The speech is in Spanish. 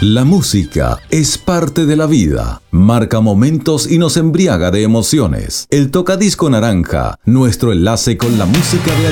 La música es parte de la vida, marca momentos y nos embriaga de emociones. El Tocadisco Naranja, nuestro enlace con la música de